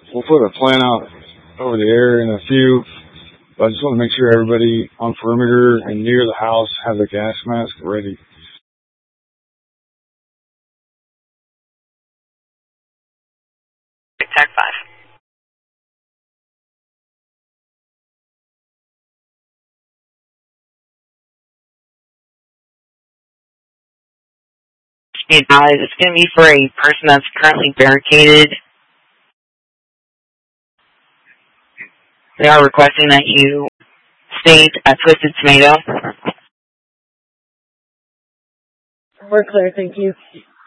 We'll put a plan out over the air in a few. But I just want to make sure everybody on perimeter and near the house has a gas mask ready. Tech 5. Hey guys, it's going to be for a person that's currently barricaded. They are requesting that you stay at Twisted Tomato. We're clear, thank you.